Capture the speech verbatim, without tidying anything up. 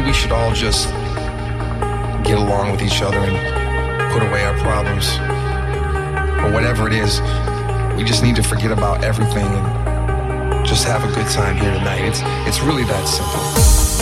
we should all just get along with each other and put away our problems. Or whatever it is, we just need to forget about everything and just have a good time here tonight. It's, it's really that simple.